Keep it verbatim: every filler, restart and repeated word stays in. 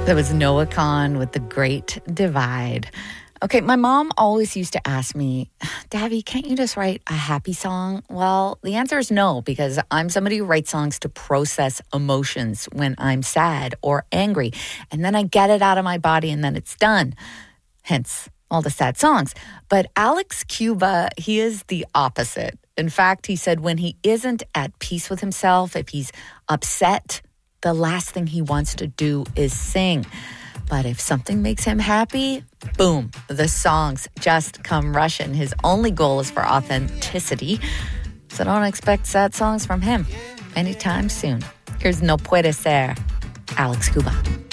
That was Noah Kahan with The Great Divide. Okay, my mom always used to ask me, Davy, can't you just write a happy song? Well, the answer is no, because I'm somebody who writes songs to process emotions when I'm sad or angry. And then I get it out of my body and then it's done. Hence, all the sad songs. But Alex Cuba, he is the opposite. In fact, he said when he isn't at peace with himself, if he's upset, the last thing he wants to do is sing. But if something makes him happy, boom, the songs just come rushing. His only goal is for authenticity. So don't expect sad songs from him anytime soon. Here's No Puede Ser, Alex Cuba.